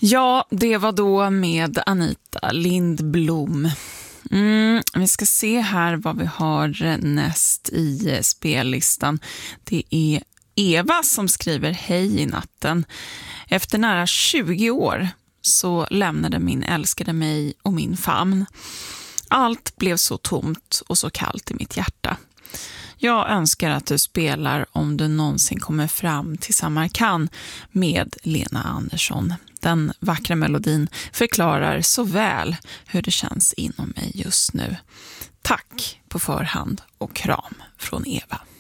Ja, det var då med Anita Lindblom. Vi ska se här vad vi har näst i spellistan. Det är Eva som skriver hej i natten. Efter nära 20 år så lämnade min älskade mig och min famn. Allt blev så tomt och så kallt i mitt hjärta. Jag önskar att du spelar Om du någonsin kommer fram till Samarkand med Lena Andersson. Den vackra melodin förklarar så väl hur det känns inom mig just nu. Tack på förhand och kram från Eva.